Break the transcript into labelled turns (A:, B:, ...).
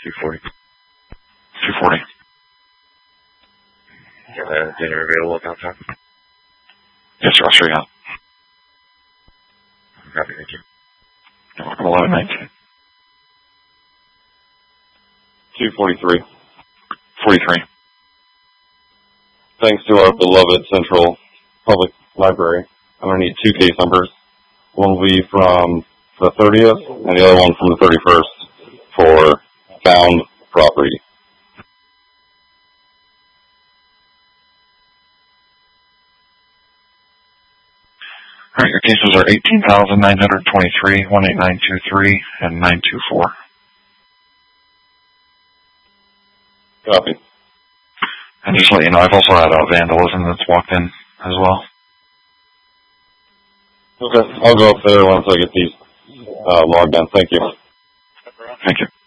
A: 240. 240. You have a dinner available at that time? Yes, sir. I'll show you out. Copy, thank you. You're welcome. 1119.
B: 243.
A: 43.
B: Thanks to our beloved Central Public Library, I'm going to need 2 case numbers. One will be from the 30th and the other one from the 31st for found property.
A: All right, your cases are 18,923, 18923, and 924.
B: Copy.
A: And just to let you know, I've also had vandalism that's walked in as well.
B: Okay, I'll go up there once I get these logged in. Thank you.
A: Thank you.